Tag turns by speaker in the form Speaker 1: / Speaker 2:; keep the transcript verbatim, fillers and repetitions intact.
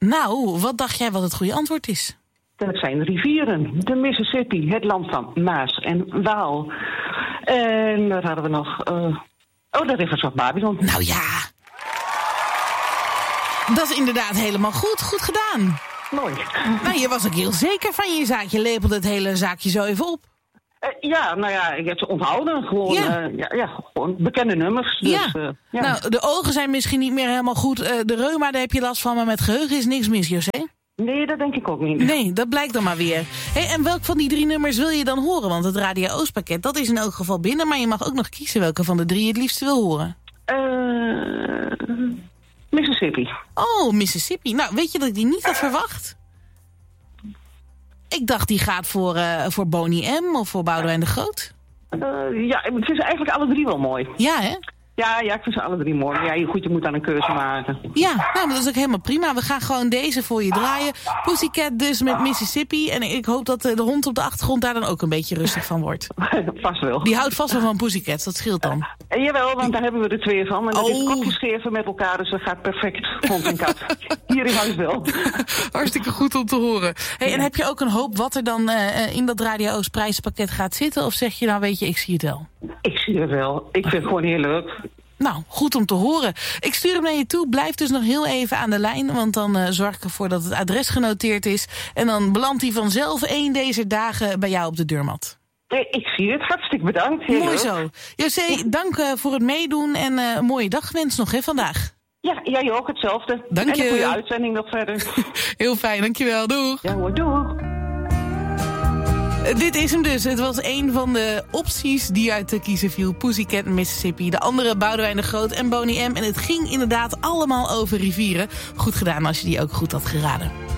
Speaker 1: Nou, wat dacht jij wat het goede antwoord is?
Speaker 2: Dat zijn rivieren. De Mississippi, het land van Maas en Waal. En daar hadden we nog... Uh... Oh, de Rivers of Babylon.
Speaker 1: Nou ja. Dat is inderdaad helemaal goed. Goed gedaan.
Speaker 2: Mooi.
Speaker 1: Nou, je was ook heel zeker van je zaak. Je lepelde het hele zaakje zo even op.
Speaker 2: Uh, ja, nou ja, ik heb ze onthouden. Gewoon, ja. Uh, ja, ja, gewoon bekende nummers. Dus,
Speaker 1: ja.
Speaker 2: Uh, ja.
Speaker 1: Nou, de ogen zijn misschien niet meer helemaal goed. Uh, de reuma, daar heb je last van, maar met geheugen is niks mis, José.
Speaker 2: Nee, dat denk ik ook niet.
Speaker 1: Nee, dat blijkt dan maar weer. Hey, en welk van die drie nummers wil je dan horen? Want het Radio Oostpakket, dat is in elk geval binnen. Maar je mag ook nog kiezen welke van de drie je het liefst wil horen.
Speaker 2: Uh, Mississippi.
Speaker 1: Oh, Mississippi. Nou, weet je dat ik die niet had verwacht? Ik dacht die gaat voor, uh, voor Boney M. of voor Boudewijn de Groot.
Speaker 2: Uh, ja, ik vind ze eigenlijk alle drie wel mooi.
Speaker 1: Ja, hè?
Speaker 2: Ja, ja, ik vind ze alle drie mooi. Ja, goed, je moet dan een keuze maken.
Speaker 1: Ja, nou, maar dat is ook helemaal prima. We gaan gewoon deze voor je draaien. Pussycat dus met Mississippi. En ik hoop dat de hond op de achtergrond daar dan ook een beetje rustig van wordt.
Speaker 2: Vast wel.
Speaker 1: Die houdt vast wel van Pussycats, dat scheelt dan.
Speaker 2: Uh, jawel, want daar hebben we er twee van. En dat
Speaker 1: oh.
Speaker 2: is kopjescheven met elkaar, dus dat gaat perfect. Hond en kat. Hier in huis wel.
Speaker 1: Hartstikke goed om te horen. Hey, ja. En heb je ook een hoop wat er dan uh, in dat Radio Oost prijzenpakket gaat zitten? Of zeg je nou, weet je, ik zie het wel?
Speaker 2: Ik zie het wel. Ik vind het gewoon heel leuk.
Speaker 1: Nou, goed om te horen. Ik stuur hem naar je toe. Blijf dus nog heel even aan de lijn. Want dan uh, zorg ik ervoor dat het adres genoteerd is. En dan belandt hij vanzelf één deze dagen bij jou op de deurmat.
Speaker 2: Ik zie het. Hartstikke bedankt. Heel
Speaker 1: Mooi
Speaker 2: leuk.
Speaker 1: zo. José, dank uh, voor het meedoen. En uh, een mooie dagwens nog hè, vandaag.
Speaker 2: Ja, jij ook hetzelfde.
Speaker 1: Dank je.
Speaker 2: En een goede uitzending nog verder.
Speaker 1: Heel fijn, dankjewel. Doeg.
Speaker 2: Ja hoor, doeg.
Speaker 1: Dit is hem dus. Het was een van de opties die uit te kiezen viel. Pussycat en Mississippi. De andere Boudewijn de Groot en Boney M. En het ging inderdaad allemaal over rivieren. Goed gedaan als je die ook goed had geraden.